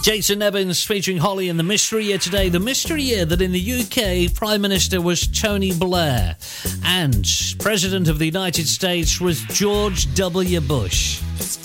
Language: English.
Jason Evans featuring Holly in the Mystery Year today. The Mystery Year that in the UK, Prime Minister was Tony Blair and President of the United States was George W. Bush.